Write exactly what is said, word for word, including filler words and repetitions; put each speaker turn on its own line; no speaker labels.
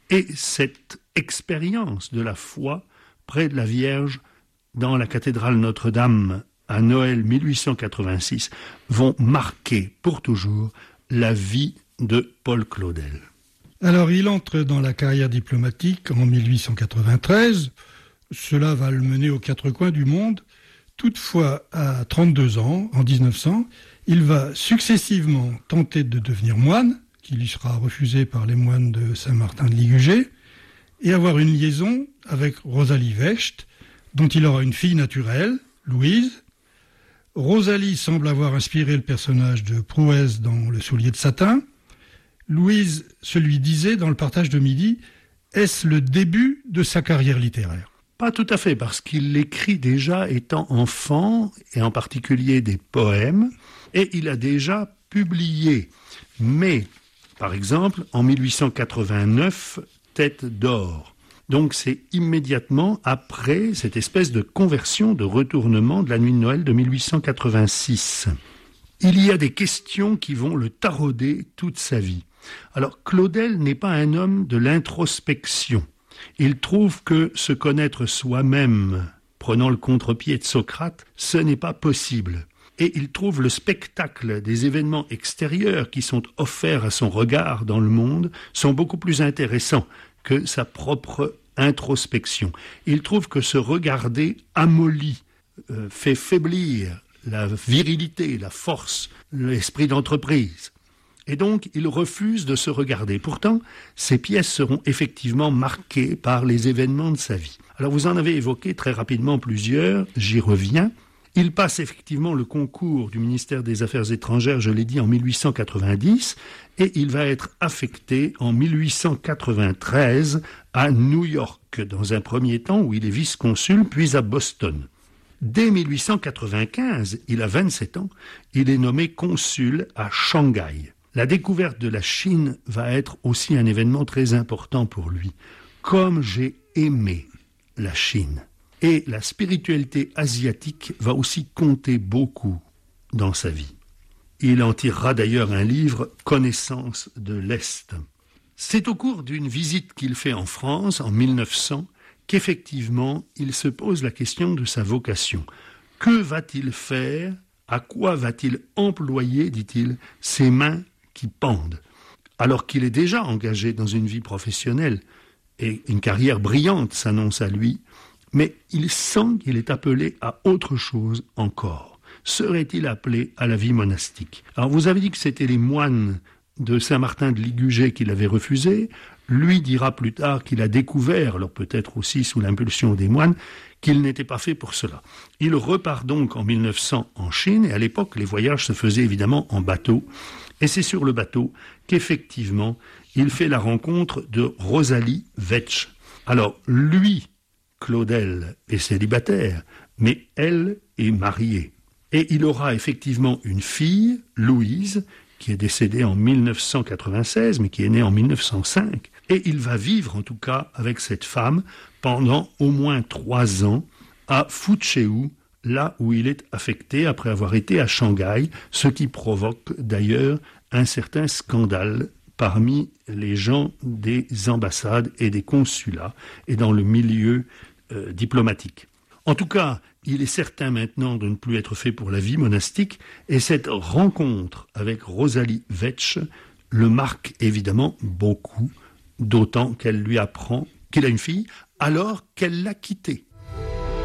et cette expérience de la foi près de la Vierge dans la cathédrale Notre-Dame à Noël mille huit cent quatre-vingt-six vont marquer pour toujours la vie de Paul Claudel.
Alors, il entre dans la carrière diplomatique en mille huit cent quatre-vingt-treize. Cela va le mener aux quatre coins du monde. Toutefois, à trente-deux ans, en dix-neuf cents, il va successivement tenter de devenir moine, qui lui sera refusé par les moines de Saint-Martin de Ligugé, et avoir une liaison avec Rosalie Vecht, dont il aura une fille naturelle, Louise. Rosalie semble avoir inspiré le personnage de Prouès dans Le Soulier de satin. Louise se lui disait dans le partage de midi, est-ce le début de sa carrière littéraire ?
Pas tout à fait, parce qu'il l'écrit déjà étant enfant, et en particulier des poèmes, et il a déjà publié. Mais, par exemple, en mille huit cent quatre-vingt-neuf, Tête d'or. Donc c'est immédiatement après cette espèce de conversion, de retournement de la nuit de Noël de mille huit cent quatre-vingt-six. Il y a des questions qui vont le tarauder toute sa vie. Alors Claudel n'est pas un homme de l'introspection. Il trouve que se connaître soi-même, prenant le contre-pied de Socrate, ce n'est pas possible. Et il trouve le spectacle des événements extérieurs qui sont offerts à son regard dans le monde sont beaucoup plus intéressants que sa propre introspection. Il trouve que se regarder amollit, euh, fait faiblir la virilité, la force, l'esprit d'entreprise. Et donc, il refuse de se regarder. Pourtant, ses pièces seront effectivement marquées par les événements de sa vie. Alors, vous en avez évoqué très rapidement plusieurs, j'y reviens. Il passe effectivement le concours du ministère des Affaires étrangères, je l'ai dit, en mille huit cent quatre-vingt-dix, et il va être affecté en mille huit cent quatre-vingt-treize à New York, dans un premier temps où il est vice-consul, puis à Boston. Dès mille huit cent quatre-vingt-quinze, il a vingt-sept ans, il est nommé consul à Shanghai. La découverte de la Chine va être aussi un événement très important pour lui. Comme j'ai aimé la Chine. Et la spiritualité asiatique va aussi compter beaucoup dans sa vie. Il en tirera d'ailleurs un livre, Connaissance de l'Est. C'est au cours d'une visite qu'il fait en France, en mille neuf cents, qu'effectivement, il se pose la question de sa vocation. Que va-t-il faire ? À quoi va-t-il employer, dit-il, ses mains qui pendent ? Alors qu'il est déjà engagé dans une vie professionnelle et une carrière brillante s'annonce à lui, mais il sent qu'il est appelé à autre chose encore. Serait-il appelé à la vie monastique ? Alors vous avez dit que c'était les moines de Saint-Martin de Ligugé qui l'avaient refusé. Lui dira plus tard qu'il a découvert, alors peut-être aussi sous l'impulsion des moines, qu'il n'était pas fait pour cela. Il repart donc en mille neuf cents en Chine, et à l'époque, les voyages se faisaient évidemment en bateau. Et c'est sur le bateau qu'effectivement, il fait la rencontre de Rosalie Vecht. Alors, lui, Claudel est célibataire, mais elle est mariée. Et il aura effectivement une fille, Louise, qui est décédée en mille neuf cent quatre-vingt-seize, mais qui est née en mille neuf cent cinq. Et il va vivre en tout cas avec cette femme pendant au moins trois ans à Fuzhou, là où il est affecté après avoir été à Shanghai, ce qui provoque d'ailleurs un certain scandale parmi les gens des ambassades et des consulats et dans le milieu euh, diplomatique. En tout cas, il est certain maintenant de ne plus être fait pour la vie monastique, et cette rencontre avec Rosalie Vecht le marque évidemment beaucoup, d'autant qu'elle lui apprend qu'il a une fille alors qu'elle l'a quitté.